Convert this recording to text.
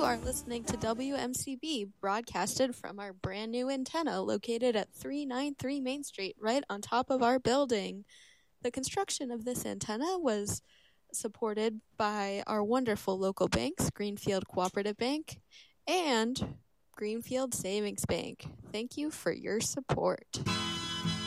are listening to WMCB, broadcasted from our brand new antenna located at 393 Main Street, right on top of our building. The construction of this antenna was supported by our wonderful local banks, Greenfield Cooperative Bank and Greenfield Savings Bank. Thank you for your support.